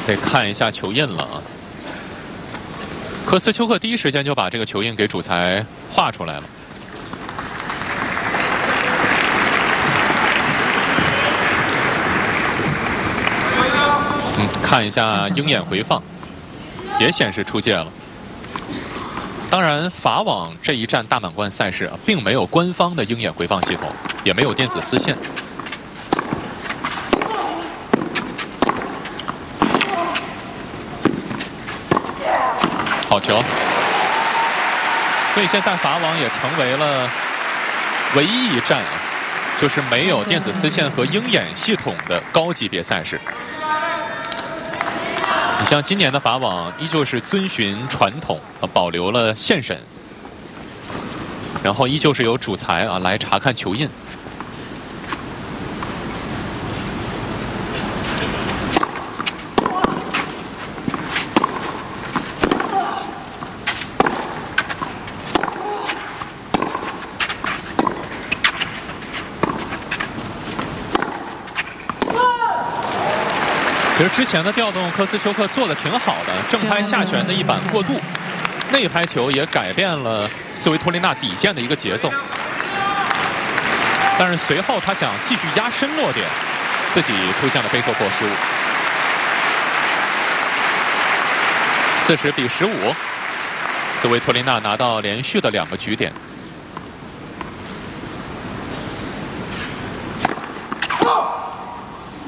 得看一下球印了啊。科斯丘克第一时间就把这个球印给主裁画出来了。看一下鹰眼回放，也显示出界了。当然，法网这一站大满贯赛事啊，并没有官方的鹰眼回放系统，也没有电子丝线。好球！所以现在法网也成为了唯一一站啊，就是没有电子丝线和鹰眼系统的高级别赛事。你像今年的法网依旧是遵循传统保留了线审，然后依旧是由主裁啊来查看球印。其实之前的调动，科斯丘克做的挺好的，正拍下拳的一板过渡，内拍球也改变了斯维托利娜底线的一个节奏。但是随后他想继续压身落点，自己出现了背受迫失误。40比15，斯维托利娜拿到连续的2个局点。